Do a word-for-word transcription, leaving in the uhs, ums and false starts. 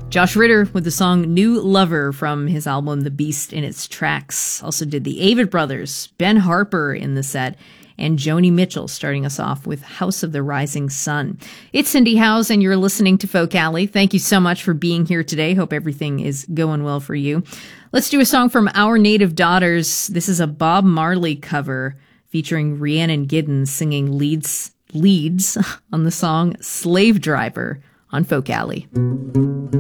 Josh Ritter with the song New Lover from his album The Beast in Its Tracks. Also did the Avett Brothers, Ben Harper in the set, and Joni Mitchell starting us off with House of the Rising Sun. It's Cindy Howes, and you're listening to Folk Alley. Thank you so much for being here today. Hope everything is going well for you. Let's do a song from Our Native Daughters. This is a Bob Marley cover featuring Rhiannon Giddens singing leads, leads on the song Slave Driver on Folk Alley.